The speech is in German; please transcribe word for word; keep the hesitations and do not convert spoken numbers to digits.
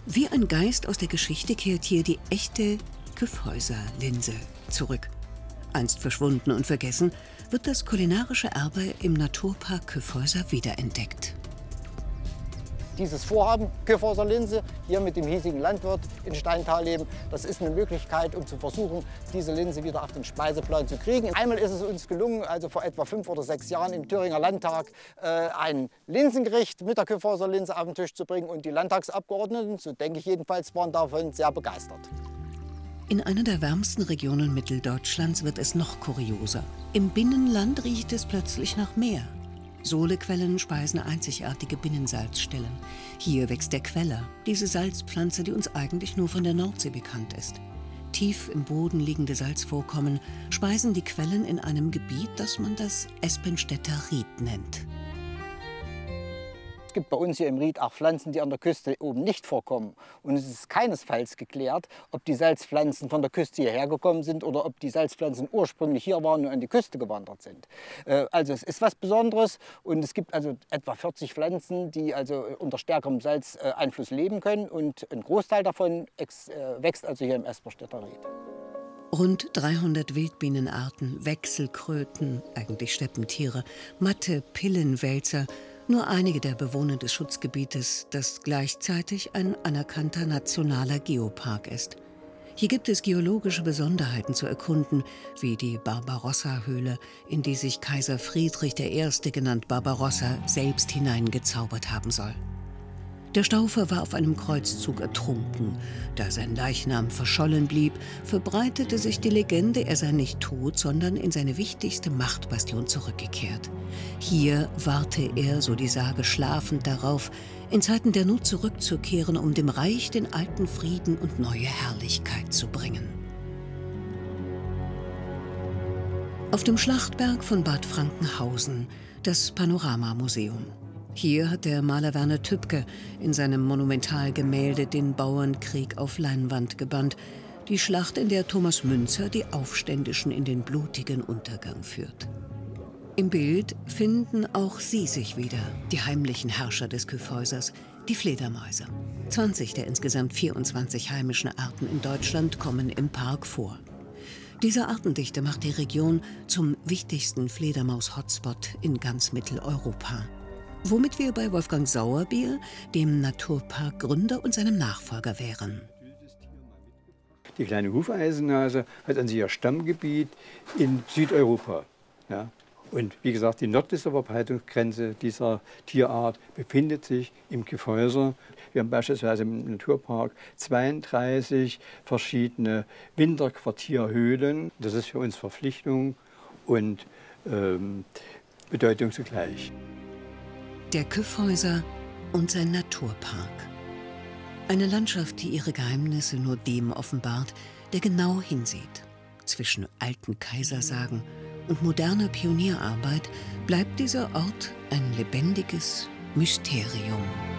Wie ein Geist aus der Geschichte kehrt hier die echte Kyffhäuser-Linse zurück. Einst verschwunden und vergessen, wird das kulinarische Erbe im Naturpark Kyffhäuser wiederentdeckt. Dieses Vorhaben, Kyffhäuser Linse, hier mit dem hiesigen Landwirt in Steintal leben, das ist eine Möglichkeit, um zu versuchen, diese Linse wieder auf den Speiseplan zu kriegen. Einmal ist es uns gelungen, also vor etwa fünf oder sechs Jahren im Thüringer Landtag, äh, ein Linsengericht mit der Kyffhäuser Linse auf den Tisch zu bringen. Und die Landtagsabgeordneten, so denke ich jedenfalls, waren davon sehr begeistert. In einer der wärmsten Regionen Mitteldeutschlands wird es noch kurioser. Im Binnenland riecht es plötzlich nach Meer. Sohlequellen speisen einzigartige Binnensalzstellen. Hier wächst der Queller, diese Salzpflanze, die uns eigentlich nur von der Nordsee bekannt ist. Tief im Boden liegende Salzvorkommen speisen die Quellen in einem Gebiet, das man das Espenstädter Ried nennt. Es gibt bei uns hier im Ried auch Pflanzen, die an der Küste oben nicht vorkommen. Und es ist keinesfalls geklärt, ob die Salzpflanzen von der Küste hierher gekommen sind oder ob die Salzpflanzen ursprünglich hier waren und an die Küste gewandert sind. Also es ist was Besonderes und es gibt also etwa vierzig Pflanzen, die also unter stärkerem Salzeinfluss leben können. Und ein Großteil davon wächst also hier im Espenstädter Ried. Rund dreihundert Wildbienenarten, Wechselkröten, eigentlich Steppentiere, Matte, Pillenwälzer, nur einige der Bewohner des Schutzgebietes, das gleichzeitig ein anerkannter nationaler Geopark ist. Hier gibt es geologische Besonderheiten zu erkunden, wie die Barbarossa-Höhle, in die sich Kaiser Friedrich der Erste, genannt Barbarossa, selbst hineingezaubert haben soll. Der Staufer war auf einem Kreuzzug ertrunken. Da sein Leichnam verschollen blieb, verbreitete sich die Legende, er sei nicht tot, sondern in seine wichtigste Machtbastion zurückgekehrt. Hier warte er, so die Sage, schlafend darauf, in Zeiten der Not zurückzukehren, um dem Reich den alten Frieden und neue Herrlichkeit zu bringen. Auf dem Schlachtberg von Bad Frankenhausen das Panoramamuseum. Hier hat der Maler Werner Tübke in seinem Monumentalgemälde den Bauernkrieg auf Leinwand gebannt. Die Schlacht, in der Thomas Münzer die Aufständischen in den blutigen Untergang führt. Im Bild finden auch sie sich wieder, die heimlichen Herrscher des Kyffhäusers, die Fledermäuse. zwanzig der insgesamt vierundzwanzig heimischen Arten in Deutschland kommen im Park vor. Diese Artendichte macht die Region zum wichtigsten Fledermaus-Hotspot in ganz Mitteleuropa. Womit wir bei Wolfgang Sauerbier, dem Naturparkgründer und seinem Nachfolger, wären. Die kleine Hufeisennase hat an sich ihr Stammgebiet in Südeuropa. Ja? Und wie gesagt, die nördlichste Verbreitungsgrenze dieser Tierart befindet sich im Kyffhäuser. Wir haben beispielsweise im Naturpark zweiunddreißig verschiedene Winterquartierhöhlen. Das ist für uns Verpflichtung und ähm, Bedeutung zugleich. Der Kyffhäuser und sein Naturpark. Eine Landschaft, die ihre Geheimnisse nur dem offenbart, der genau hinsieht. Zwischen alten Kaisersagen und moderner Pionierarbeit bleibt dieser Ort ein lebendiges Mysterium.